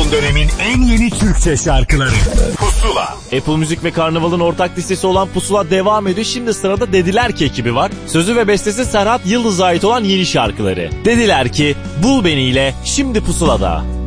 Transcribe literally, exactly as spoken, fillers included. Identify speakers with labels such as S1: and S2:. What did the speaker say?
S1: Son dönemin en yeni Türkçe şarkıları Pusula.
S2: Apple Müzik ve Karnaval'ın ortak listesi olan Pusula devam ediyor. Şimdi sırada Dediler Ki ekibi var. Sözü ve bestesi Serhat Yıldız'a ait olan yeni şarkıları. Dediler Ki, Bul Beni ile şimdi Pusula'da.